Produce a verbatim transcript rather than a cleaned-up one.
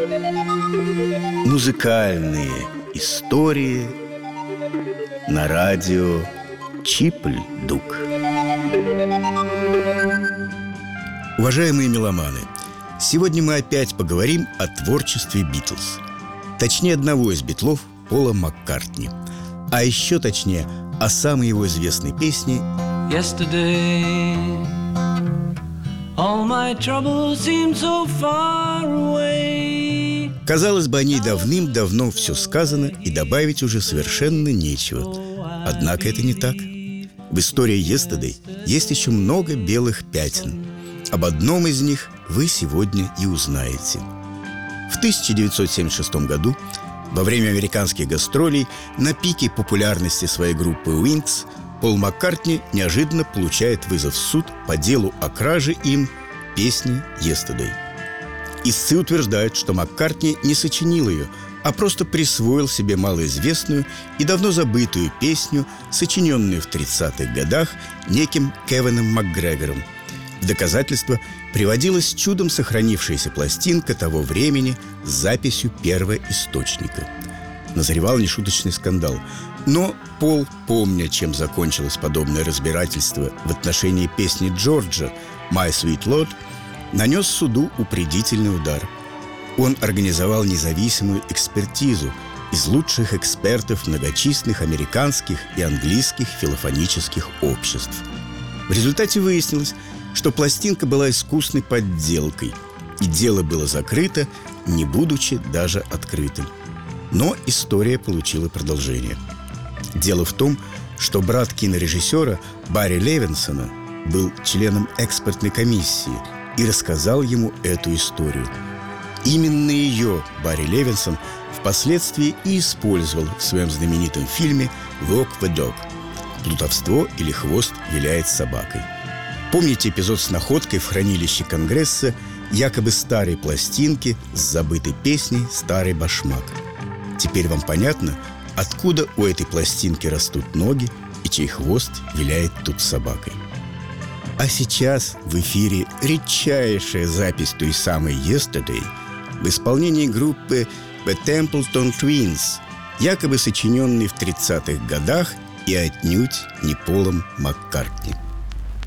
Музыкальные истории на радио Чипль-Дук. Уважаемые меломаны, сегодня мы опять поговорим о творчестве Битлз. Точнее, одного из битлов, Пола Маккартни. А еще точнее, о самой его известной песне Yesterday, all my troubles seem so far away. Казалось бы, о ней давным-давно все сказано, и добавить уже совершенно нечего. Однако это не так. В истории Yesterday есть еще много белых пятен. Об одном из них вы сегодня и узнаете. В тысяча девятьсот семьдесят шестом году, во время американских гастролей, на пике популярности своей группы Wings, Пол Маккартни неожиданно получает вызов в суд по делу о краже им песни «Yesterday». Истцы утверждают, что Маккартни не сочинил ее, а просто присвоил себе малоизвестную и давно забытую песню, сочиненную в тридцатых годах неким Кевином Макгрегором. В доказательство приводилась чудом сохранившаяся пластинка того времени с записью первоисточника. Назревал нешуточный скандал. Но Пол, помня, чем закончилось подобное разбирательство в отношении песни Джорджа «My Sweet Lord», нанес суду упредительный удар. Он организовал независимую экспертизу из лучших экспертов многочисленных американских и английских филофонических обществ. В результате выяснилось, что пластинка была искусной подделкой, и дело было закрыто, не будучи даже открытым. Но история получила продолжение. Дело в том, что брат кинорежиссера Барри Левинсона был членом экспертной комиссии и рассказал ему эту историю. Именно ее Барри Левинсон впоследствии и использовал в своем знаменитом фильме «Walk the Dog» – «Плутовство» или «Хвост виляет собакой». Помните эпизод с находкой в хранилище Конгресса якобы старой пластинки с забытой песней «Старый башмак»? Теперь вам понятно, откуда у этой пластинки растут ноги и чей хвост виляет тут собакой. А сейчас в эфире редчайшая запись той самой «Yesterday» в исполнении группы The Templeton Twins, якобы сочиненной в тридцатых годах и отнюдь не Полом Маккартни.